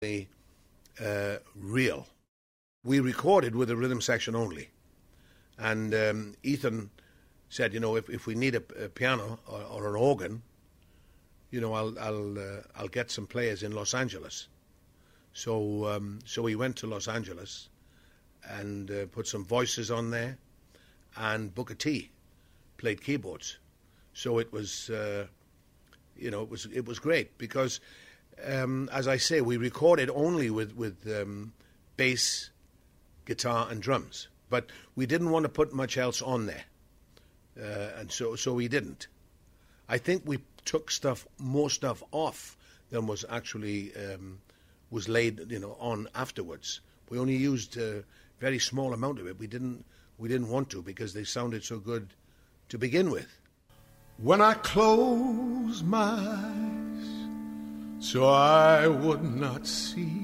real. We recorded with a rhythm section only, and Ethan said, if we need a piano or an organ, I'll get some players in Los Angeles. So we went to Los Angeles and put some voices on there, and Booker T played keyboards. So it was, it was great because, as I say, we recorded only with bass, guitar, and drums, but we didn't want to put much else on there, and so we didn't. I think we took more stuff off than was actually was laid, on afterwards. We only used a very small amount of it. We didn't want to because they sounded so good to begin with. When I close my eyes so I would not see